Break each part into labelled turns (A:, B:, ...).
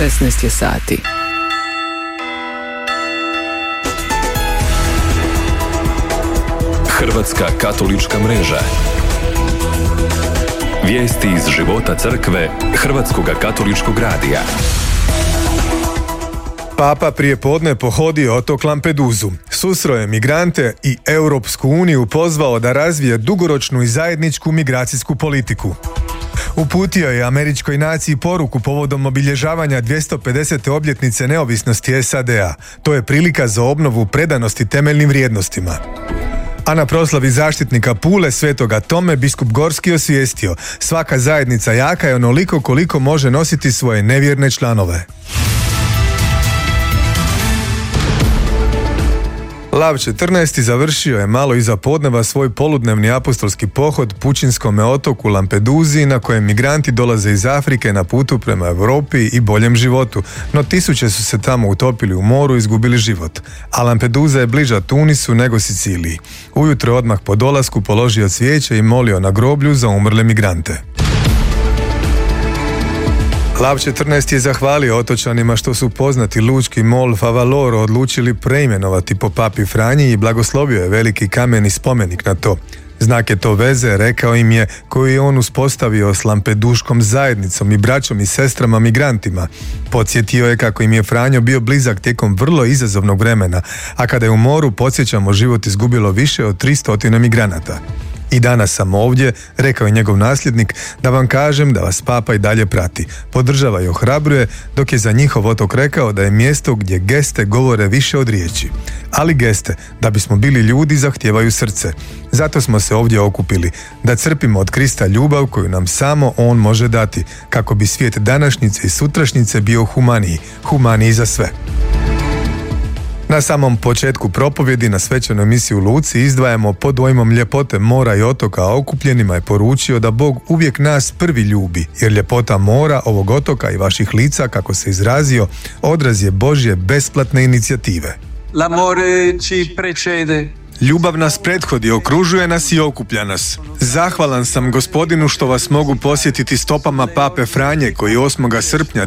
A: 16 je sati.
B: Hrvatska katolička mreža. Vijesti iz života crkve Hrvatskoga katoličkog radija.
C: Papa prije podne pohodio otok Lampeduzu, susreo je migrante i Europsku uniju pozvao da razvije dugoročnu i zajedničku migracijsku politiku. Uputio je američkoj naciji poruku povodom obilježavanja 250. obljetnice neovisnosti SAD-a. To je prilika za obnovu predanosti temeljnim vrijednostima. A na proslavi zaštitnika Pule Svetoga Tome biskup Gorski osvijestio: svaka zajednica jaka je onoliko koliko može nositi svoje nevjerne članove. Lav 14. završio je malo iza podneva svoj poludnevni apostolski pohod pučinskome otoku Lampeduzi, na kojem migranti dolaze iz Afrike na putu prema Europi i boljem životu, no tisuće su se tamo utopili u moru i izgubili život, a Lampeduza je bliža Tunisu nego Siciliji. Ujutro odmah po dolasku položio cvijeće i molio na groblju za umrle migrante. Lav 14 je zahvalio otočanima što su poznati lučki mol Favaloro odlučili preimenovati po papi Franji i blagoslovio je veliki kameni spomenik na to. Znak je to veze, rekao im je, koju je on uspostavio s lampeduškom zajednicom i braćom i sestrama migrantima. Podsjetio je kako im je Franjo bio blizak tijekom vrlo izazovnog vremena, a kada je u moru, podsjećamo, život izgubilo više od 300 migranata. I danas sam ovdje, rekao je njegov nasljednik, da vam kažem da vas papa i dalje prati, podržava i ohrabruje, dok je za njihov otok rekao da je mjesto gdje geste govore više od riječi. Ali geste, da bismo bili ljudi, zahtijevaju srce. Zato smo se ovdje okupili, da crpimo od Krista ljubav koju nam samo On može dati, kako bi svijet današnjice i sutrašnjice bio humaniji za sve. Na samom početku propovjedi na svečanoj misi u Luci izdvajamo pod dojmom ljepote mora i otoka, a okupljenima je poručio da Bog uvijek nas prvi ljubi, jer ljepota mora, ovog otoka i vaših lica, kako se izrazio, odraz je Božje besplatne inicijative.
D: L'amore ci precede.
C: Ljubav nas prethodi, okružuje nas i okuplja nas. Zahvalan sam Gospodinu što vas mogu posjetiti stopama pape Franje, koji 8. srpnja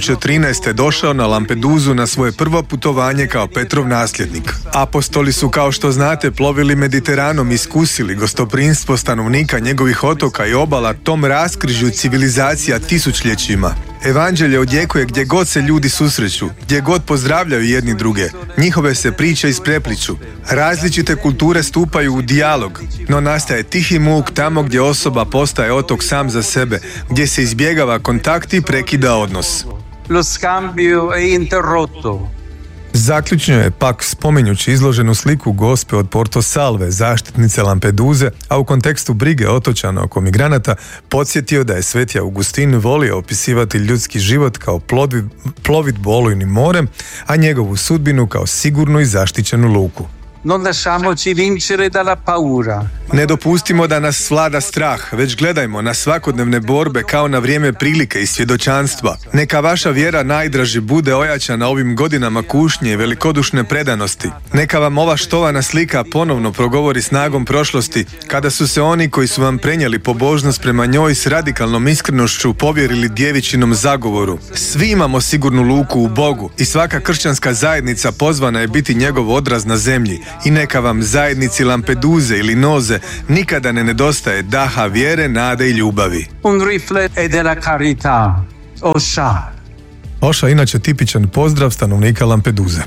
C: 2013. došao na Lampeduzu na svoje prvo putovanje kao Petrov nasljednik. Apostoli su, kao što znate, plovili Mediteranom i iskusili gostoprimstvo stanovnika njegovih otoka i obala, tom raskrižju civilizacija tisućljećima. Evanđelje odjekuje gdje god se ljudi susreću, gdje god pozdravljaju jedni druge. Njihove se priče isprepliću. Različite kulture stupaju u dijalog, no nastaje tihi muk tamo gdje osoba postaje otok sam za sebe, gdje se izbjegava kontakt i prekida odnos.
D: Lo scambio è interrotto.
C: Zaključno je pak, spominjući izloženu sliku Gospe od Porto Salve, zaštitnice Lampeduze, a u kontekstu brige otočana oko migranata, podsjetio da je Sveti Augustin volio opisivati ljudski život kao plovidbu olujnim morem, a njegovu sudbinu kao sigurnu i zaštićenu luku.
D: Non lasciamoci vincere dalla paura.
C: Ne dopustimo da nas vlada strah, već gledajmo na svakodnevne borbe kao na vrijeme prilike i svjedočanstva. Neka vaša vjera najdraži bude ojačana ovim godinama kušnje i velikodušne predanosti. Neka vam ova štovana slika ponovno progovori snagom prošlosti, kada su se oni koji su vam prenijeli pobožnost prema njoj s radikalnom iskrenošću povjerili djevičinom zagovoru. Svi imamo sigurnu luku u Bogu i svaka kršćanska zajednica pozvana je biti njegov odraz na zemlji. I neka vam zajednici Lampeduze ili Noze nikada ne nedostaje daha vjere, nade i ljubavi.
D: Un riflesso della carità. Osha.
C: Osha inače tipičan pozdrav stanovnika Lampeduze.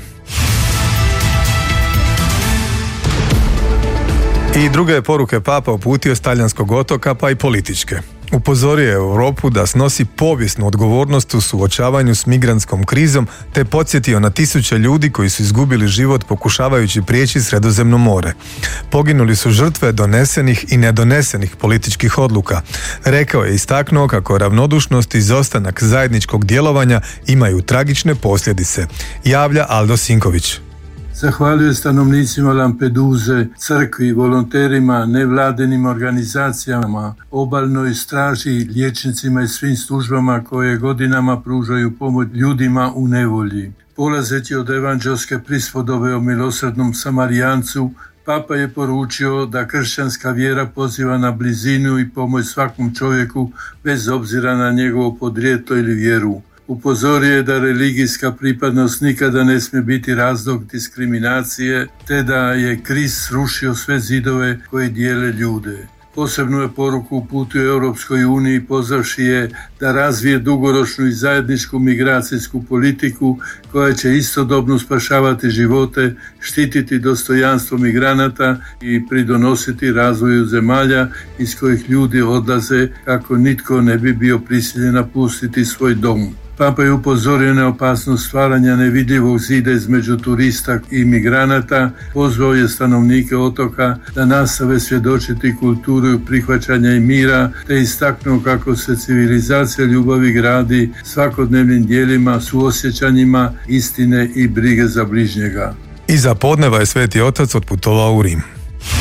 C: I druge poruke papa uputio s talijanskog otoka, pa i političke. Upozorio je Europu da snosi povijesnu odgovornost u suočavanju s migrantskom krizom, te podsjetio na tisuće ljudi koji su izgubili život pokušavajući prijeći Sredozemno more. Poginuli su žrtve donesenih i nedonesenih političkih odluka. Rekao je, istaknuo kako ravnodušnost i izostanak zajedničkog djelovanja imaju tragične posljedice. Javlja Aldo Sinković.
E: Zahvaljujem stanovnicima Lampeduze, crkvi, volonterima, nevladinim organizacijama, obalnoj straži, liječnicima i svim službama koje godinama pružaju pomoć ljudima u nevolji. Polazeći od evanđelske prispodobe o milosrdnom Samarijancu, Papa je poručio da kršćanska vjera poziva na blizinu i pomoć svakom čovjeku bez obzira na njegovo podrijetlo ili vjeru. Upozorio je da religijska pripadnost nikada ne smije biti razlog diskriminacije, te da je Krist srušio sve zidove koji dijele ljude. Posebnu je poruku uputio Europskoj uniji pozvavši je da razvije dugoročnu i zajedničku migracijsku politiku koja će istodobno spašavati živote, štititi dostojanstvo migranata i pridonositi razvoju zemalja iz kojih ljudi odlaze kako nitko ne bi bio prisiljen napustiti svoj dom. Papa je upozorio na opasnost stvaranja nevidljivog zida između turista i migranata, pozvao je stanovnike otoka da nastave svjedočiti kulturu prihvaćanja i mira, te istaknuo kako se civilizacija ljubavi gradi svakodnevnim djelima, suosjećanjima, istine i brige za bližnjega.
C: Iza podneva je Sveti Otac otputovao u Rim.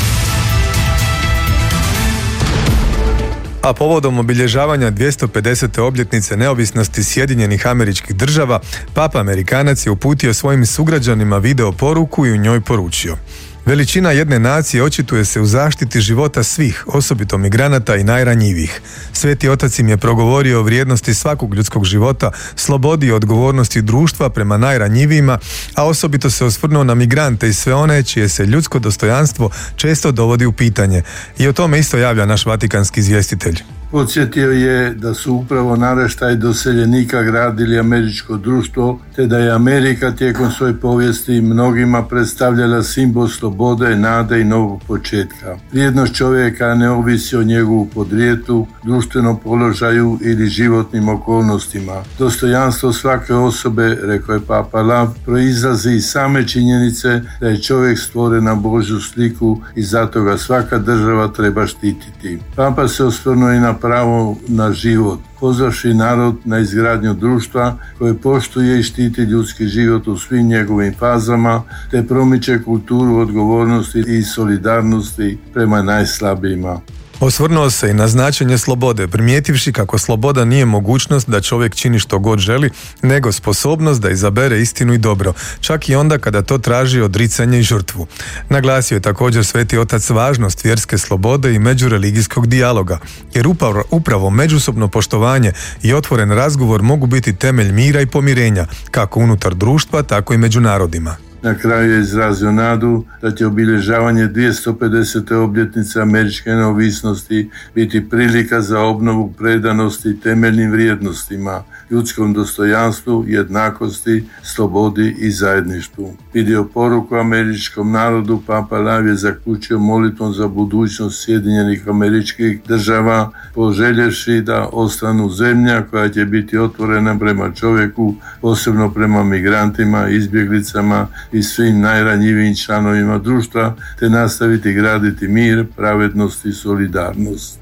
C: A povodom obilježavanja 250. obljetnice neovisnosti Sjedinjenih Američkih Država, Papa Amerikanac je uputio svojim sugrađanima video poruku i u njoj poručio: veličina jedne nacije očituje se u zaštiti života svih, osobito migranata i najranjivijih. Sveti Otac im je progovorio o vrijednosti svakog ljudskog života, slobodi i odgovornosti društva prema najranjivijima, a osobito se osvrnuo na migrante i sve one čije se ljudsko dostojanstvo često dovodi u pitanje. I o tome isto javlja naš vatikanski izvjestitelj.
E: Podsjetio je da su upravo naraštaji doseljenika gradili američko društvo, te da je Amerika tijekom svoje povijesti mnogima predstavljala simbol slobode, nade i novog početka. Vrijednost čovjeka ne ovisi o njegovu podrijetlu, društvenom položaju ili životnim okolnostima. Dostojanstvo svake osobe, rekao je Papa Lav, proizlazi iz same činjenice da je čovjek stvoren na Božju sliku i zato ga svaka država treba štititi. Papa se osvrnuo i na pravo na život, pozvavši narod na izgradnju društva koje poštuje i štiti ljudski život u svim njegovim fazama, te promiče kulturu odgovornosti i solidarnosti prema najslabijima.
C: Osvrnuo se i na značenje slobode, primijetivši kako sloboda nije mogućnost da čovjek čini što god želi, nego sposobnost da izabere istinu i dobro, čak i onda kada to traži odricanje i žrtvu. Naglasio je također Sveti Otac važnost vjerske slobode i međureligijskog dijaloga, jer upravo međusobno poštovanje i otvoren razgovor mogu biti temelj mira i pomirenja, kako unutar društva, tako i među narodima.
E: Na kraju je izrazio nadu da će obilježavanje 250. obljetnice američke neovisnosti biti prilika za obnovu predanosti temeljnim vrijednostima, ljudskom dostojanstvu, jednakosti, slobodi i zajedništvu. Video poruku američkom narodu Papa Lav je zaključio molitvom za budućnost Sjedinjenih Američkih Država, poželjevši da ostanu zemlja koja će biti otvorena prema čovjeku, posebno prema migrantima, izbjeglicama i svim najranjivijim članovima društva, te nastaviti graditi mir, pravednost i solidarnost.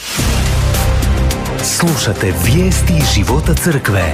A: Slušate vijesti života crkve.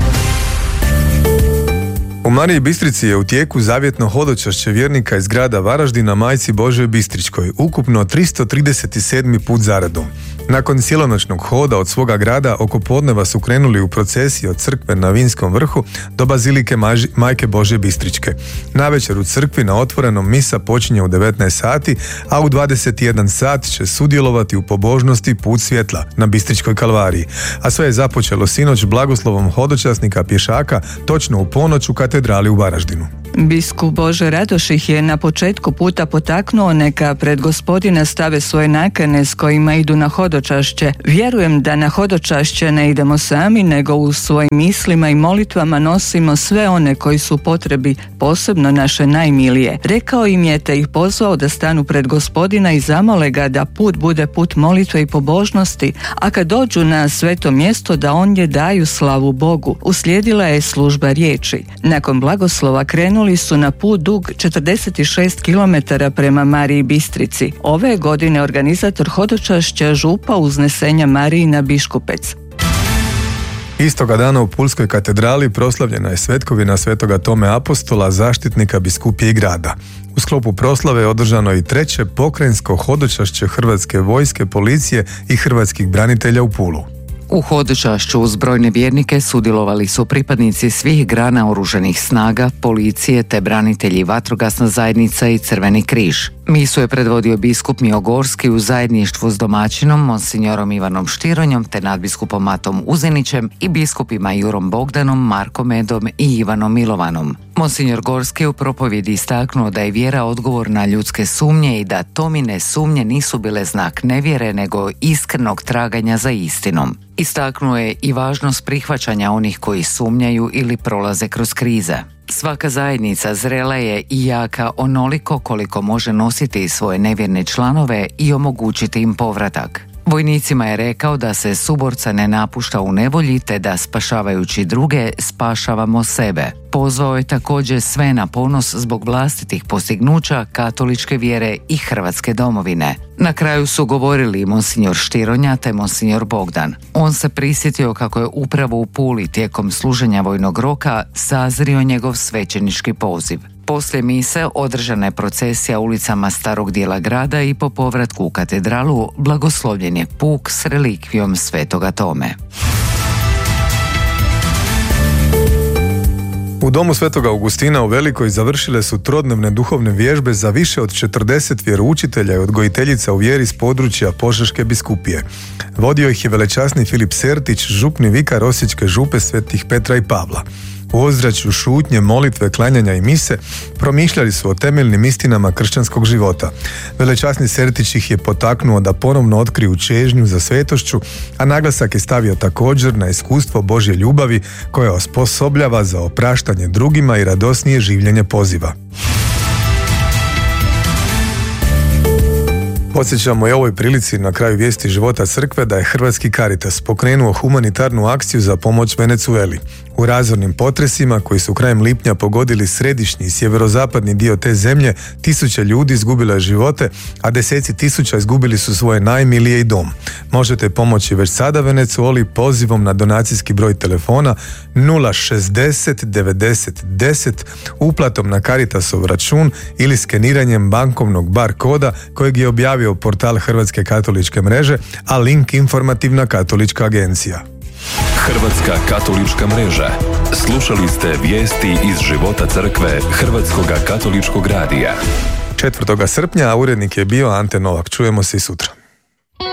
C: U Mariji Bistrici je u tijeku zavjetno hodočašće vjernika iz grada Varaždina Majci Božoj Bistričkoj, ukupno 337. put zaredom. Nakon cijelonoćnog hoda od svoga grada oko podneva su krenuli u procesiji od crkve na Vinskom vrhu do bazilike Majke Božje Bistričke. Navečer u crkvi na otvorenom misa počinje u 19 sati, a u 21 sat će sudjelovati u pobožnosti Put svjetla na Bistričkoj kalvariji. A sve je započelo sinoć blagoslovom hodočasnika pješaka točno u ponoć u katedrali u Varaždinu.
F: Biskup Bože Radoš ih je na početku puta potaknuo neka pred Gospodina stave svoje nakane s kojima idu na hodočašće. Vjerujem da na hodočašće ne idemo sami, nego u svojim mislima i molitvama nosimo sve one koji su u potrebi, posebno naše najmilije. Rekao im je te ih pozvao da stanu pred Gospodina i zamole ga da put bude put molitve i pobožnosti, a kad dođu na sveto mjesto da ondje daju slavu Bogu. Uslijedila je služba riječi. Nakon blagoslova krenuli su na put dug 46 km prema Mariji Bistrici. Ove godine organizator hodočašća župa Uznesenja Marijina Biškupec.
C: Istoga dana u Pulskoj katedrali proslavljena je svetkovina svetoga Tome Apostola, zaštitnika biskupije i grada. U sklopu proslave je održano i treće pokrajinsko hodočašće Hrvatske vojske, policije i hrvatskih branitelja u Pulu.
G: U hodočašću uz brojne vjernike sudjelovali su pripadnici svih grana oružanih snaga, policije te branitelji, vatrogasna zajednica i Crveni križ. Misu je predvodio biskup Miogorski u zajedništvu s domaćinom monsignorom Ivanom Štironjom te nadbiskupom Matom Uzenićem i biskupima Jurom Bogdanom, Markom Edom i Ivanom Milovanom. Monsignor Gorski je u propovjedi istaknuo da je vjera odgovor na ljudske sumnje i da Tomine sumnje nisu bile znak nevjere nego iskrenog traganja za istinom. Istaknuo je i važnost prihvaćanja onih koji sumnjaju ili prolaze kroz krize. Svaka zajednica zrela je i jaka onoliko koliko može nositi svoje nevjerne članove i omogućiti im povratak. Vojnicima je rekao da se suborca ne napušta u nevolji te da spašavajući druge spašavamo sebe. Pozvao je također sve na ponos zbog vlastitih postignuća katoličke vjere i Hrvatske domovine. Na kraju su govorili monsignor Štironja te monsignor Bogdan. On se prisjetio kako je upravo u Puli tijekom služenja vojnog roka sazrio njegov svećenički poziv. Poslije mise održana je procesija ulicama starog dijela grada i po povratku u katedralu blagoslovljen je puk s relikvijom svetoga Tome.
C: U domu Svetog Augustina u Velikoj završile su trodnevne duhovne vježbe za više od 40 vjeroučitelja i odgojiteljica u vjeri s područja Požeške biskupije. Vodio ih je velečasni Filip Sertić, župni vikar Osječke župe Svetih Petra i Pavla. U ozračju šutnje, molitve, klanjanja i mise promišljali su o temeljnim istinama kršćanskog života. Velečasni Sertić ih je potaknuo da ponovno otkriju čežnju za svetošću, a naglasak je stavio također na iskustvo Božje ljubavi koja osposobljava za opraštanje drugima i radosnije življenje poziva. Podsjećamo i ovoj prilici na kraju vijesti života crkve da je Hrvatski Caritas pokrenuo humanitarnu akciju za pomoć Venezueli. U razornim potresima koji su krajem lipnja pogodili središnji i sjeverozapadni dio te zemlje, tisuće ljudi izgubilo je živote, a deseci tisuća izgubili su svoje najmilije i dom. Možete pomoći već sada Venezueli pozivom na donacijski broj telefona 060 90 10, uplatom na Caritasov račun ili skeniranjem bankovnog bar koda kojeg je objavio portal Hrvatske katoličke mreže, a link informativna katolička agencija.
B: Hrvatska katolička mreža. Slušali ste vijesti iz života crkve Hrvatskog katoličkog radija.
C: 4. srpnja, a urednik je bio Ante Novak. Čujemo se i sutra.